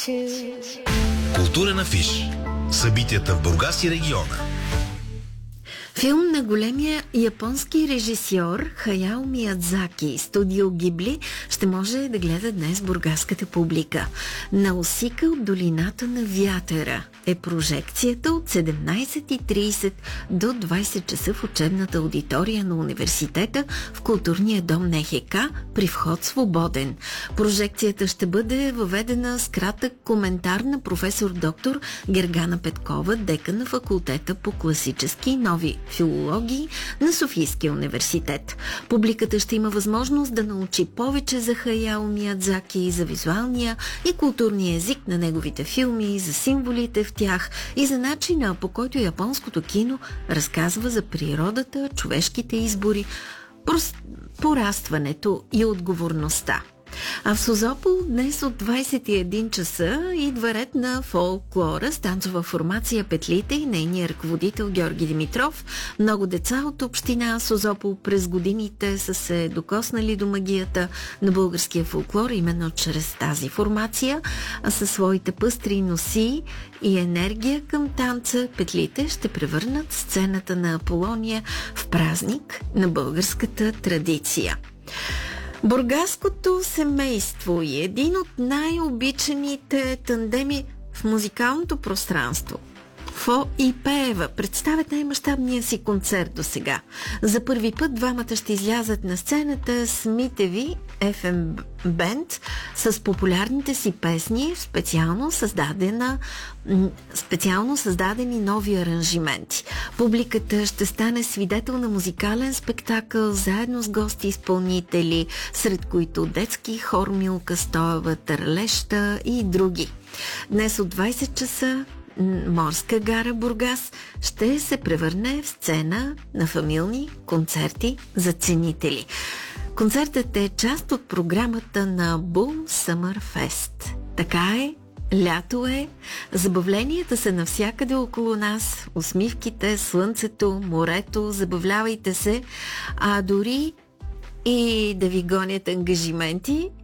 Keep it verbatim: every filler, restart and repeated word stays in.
Културен афиш. Събитията в Бургас и региона. Филм на големия японски режисьор Хаяо Миядзаки, студио Гибли, ще може да гледа днес бургаската публика. Наусика от долината на вятъра е прожекцията от седемнайсет и трийсет до двайсет часа в учебната аудитория на университета в културния дом НХК при вход свободен. Прожекцията ще бъде въведена с кратък коментар на професор доктор Гергана Петкова, декан на факултета по класически и нови филологии на Софийския университет. Публиката ще има възможност да научи повече за Хаяо Миядзаки, за визуалния и културния език на неговите филми, за символите в тях и за начина, по който японското кино разказва за природата, човешките избори, порастването и отговорността. А в Созопол днес от двайсет и един часа идва ред на фолклора с танцова формация Петлите и нейния ръководител Георги Димитров. Много деца от община Созопол през годините са се докоснали до магията на българския фолклор именно чрез тази формация, а със своите пъстри носи и енергия към танца Петлите ще превърнат сцената на Аполония в празник на българската традиция. Бургаското семейство и един от най-обичаните тандеми в музикалното пространство, Фо и Пеева, представят най-мащабния си концерт до сега. За първи път двамата ще излязат на сцената с Митеви еф ем Band с популярните си песни, специално създадена специално създадени нови аранжименти. Публиката ще стане свидетел на музикален спектакъл заедно с гости-изпълнители, сред които детски хор Милка Стоева, Търлеща и други. Днес от двайсет часа Морска гара Бургас ще се превърне в сцена на фамилни концерти за ценители. Концертът е част от програмата на Boom Summer Fest. Така е, лято е, забавленията са навсякъде около нас, усмивките, слънцето, морето, забавлявайте се, а дори и да ви гонят ангажименти,